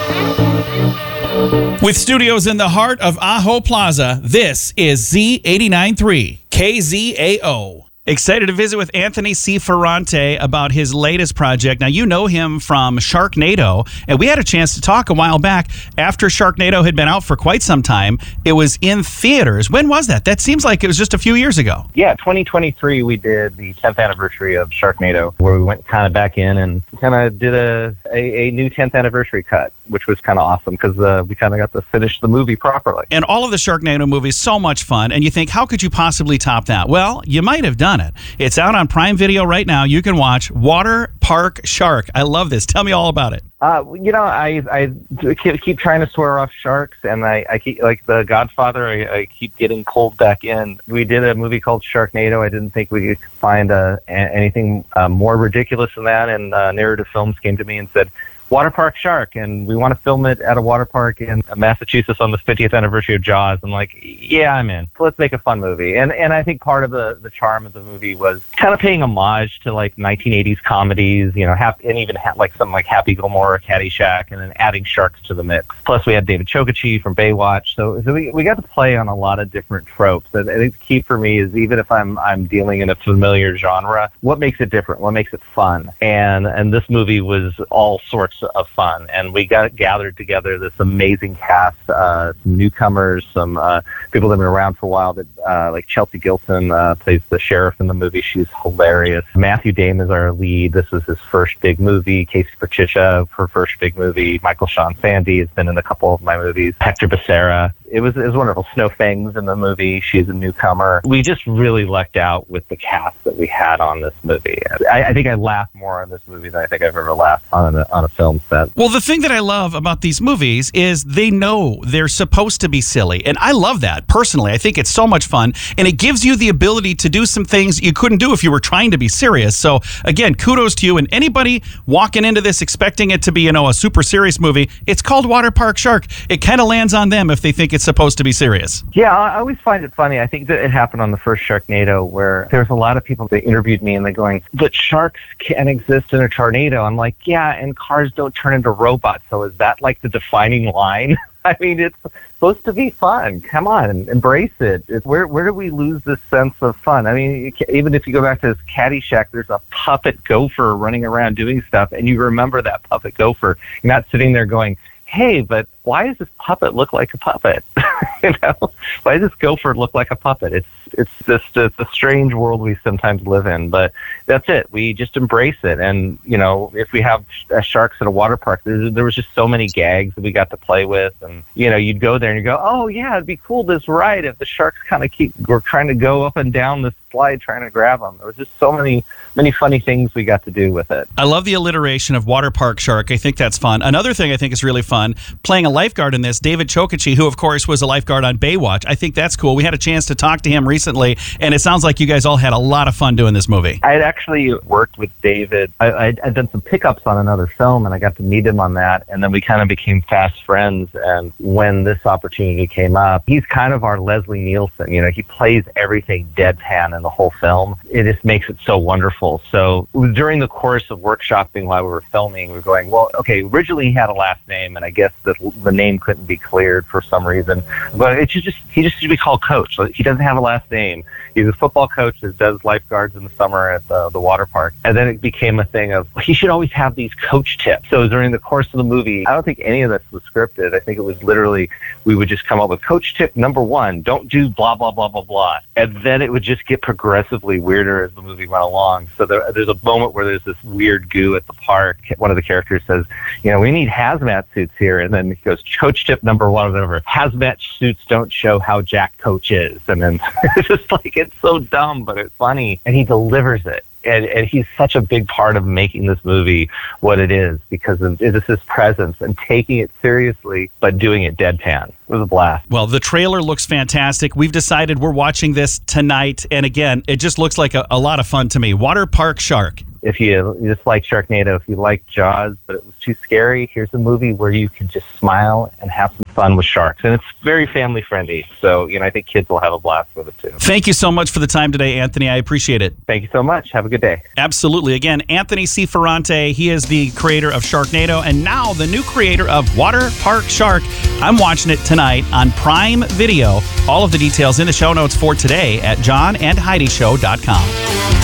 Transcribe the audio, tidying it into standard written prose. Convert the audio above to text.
With studios in the heart of Aho Plaza, this is Z89.3 KZAO. Excited to visit with Anthony C. Ferrante about his latest project. Now, you know him from Sharknado, and we had a chance to talk a while back after Sharknado had been out for quite some time. It was in theaters. When was that? That seems like it was just a few years ago. Yeah, 2023, we did the 10th anniversary of Sharknado, where we went kind of back in and kind of did a new 10th anniversary cut, which was kind of awesome because we kind of got to finish the movie properly. And all of the Sharknado movies, so much fun. And you think, how could you possibly top that? Well, you might have done it. It's out on Prime Video right now. You can watch Water Park Shark. I love this. Tell me all about it. I keep trying to swear off sharks, and I keep, like The Godfather, I keep getting pulled back in. We did a movie called Sharknado. I didn't think we could find anything more ridiculous than that, and Narrative Films came to me and said, Water Park Shark, and we want to film it at a water park in Massachusetts on the 50th anniversary of Jaws. I'm like, yeah, I'm in. So let's make a fun movie. And I think part of the charm of the movie was kind of paying homage to like 1980s comedies, you know, and even like something like Happy Gilmore or Caddyshack, and then adding sharks to the mix. Plus we had David Chokachi from Baywatch. So we got to play on a lot of different tropes. And I think the key for me is, even if I'm dealing in a familiar genre, what makes it different? What makes it fun? And this movie was all sorts of fun, and we got gathered together this amazing cast, some newcomers, some people that have been around for a while, that like Chelsea Gilson plays the sheriff in the movie. She's hilarious. Matthew Dame is our lead. This is his first big movie. Casey Patricia, her first big movie. Michael Sean Sandy has been in a couple of my movies. Hector Becerra. It was wonderful. Snow Fangs in the movie. She's a newcomer. We just really lucked out with the cast that we had on this movie. I think I laughed more on this movie than I think I've ever laughed on a film set. Well, the thing that I love about these movies is they know they're supposed to be silly, and I love that personally. I think it's so much fun, and it gives you the ability to do some things you couldn't do if you were trying to be serious. So again, kudos to you, and anybody walking into this expecting it to be, a super serious movie, it's called Water Park Shark. It kind of lands on them if they think it's supposed to be serious. Yeah, I always find it funny. I think that it happened on the first Sharknado, where there's a lot of people that interviewed me and they're going, but sharks can exist in a tornado. I'm like, yeah, and cars don't turn into robots. So is that like the defining line? I mean, it's supposed to be fun. Come on, embrace it. Where do we lose this sense of fun? I mean, even if you go back to this Caddyshack, there's a puppet gopher running around doing stuff, and you remember that puppet gopher. You're not sitting there going, hey, but why does this puppet look like a puppet? Why does this gopher look like a puppet? It's just a strange world we sometimes live in, but that's it. We just embrace it. And, if we have sharks at a water park, there was just so many gags that we got to play with. And, you'd go there and you go, oh, yeah, it'd be cool this ride if the sharks kind of were trying to go up and down this slide trying to grab them. There was just so many funny things we got to do with it. I love the alliteration of Water Park Shark. I think that's fun. Another thing I think is really fun, playing a lifeguard in this, David Chokachi, who, of course, was a lifeguard on Baywatch. I think that's cool. We had a chance to talk to him recently, and it sounds like you guys all had a lot of fun doing this movie. I had actually worked with David. I'd done some pickups on another film, and I got to meet him on that, and then we kind of became fast friends. And when this opportunity came up, he's kind of our Leslie Nielsen. He plays everything deadpan in the whole film. It just makes it so wonderful. So during the course of workshopping while we were filming, we were going, well, okay, originally he had a last name, and I guess the name couldn't be cleared for some reason, but he just should be called Coach. So he doesn't have a last name. He's a football coach that does lifeguards in the summer at the water park. And then it became a thing of, he should always have these coach tips. So during the course of the movie, I don't think any of this was scripted. I think it was literally, we would just come up with coach tip number 1, don't do blah, blah, blah, blah, blah. And then it would just get progressively weirder as the movie went along. So there's a moment where there's this weird goo at the park. One of the characters says, we need hazmat suits here. And then he goes, coach tip number 1 or whatever, hazmat suits don't show how Jack Coach is. And then it's just like, it's so dumb, but it's funny. And he delivers it. And he's such a big part of making this movie what it is, because of just his presence and taking it seriously, but doing it deadpan. It was a blast. Well, the trailer looks fantastic. We've decided we're watching this tonight. And again, it just looks like a lot of fun to me. Water Park Shark. if you just like Sharknado, if you like Jaws, but it was too scary, here's a movie where you can just smile and have some fun with sharks. And it's very family friendly. So, I think kids will have a blast with it too. Thank you so much for the time today, Anthony. I appreciate it. Thank you so much. Have a good day. Absolutely. Again, Anthony C. Ferrante, he is the creator of Sharknado and now the new creator of Water Park Shark. I'm watching it tonight on Prime Video. All of the details in the show notes for today at johnandheidishow.com.